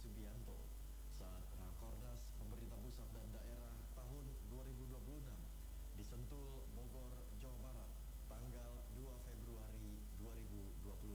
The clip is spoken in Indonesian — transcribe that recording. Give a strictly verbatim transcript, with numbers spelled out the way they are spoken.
Subianto saat Rakornas pemerintah pusat dan daerah tahun dua ribu dua puluh enam di Sentul, Bogor, Jawa Barat, tanggal dua Februari dua ribu dua puluh